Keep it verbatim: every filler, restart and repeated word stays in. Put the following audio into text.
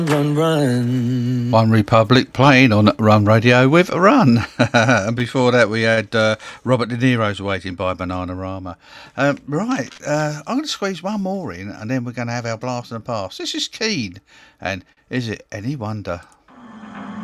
Run, run. One Republic playing on Run Radio with Run. And before that we had uh, Robert De Niro's Waiting by Bananarama. Um, right, uh, I'm going to squeeze one more in and then we're going to have our blast and pass. This is Keane, and is it any wonder?